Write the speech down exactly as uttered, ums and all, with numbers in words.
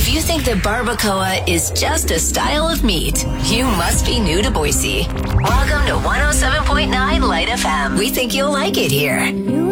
If you think that barbacoa is just a style of meat, you must be new to Boise. Welcome to one oh seven point nine Light F M. We think you'll like it here.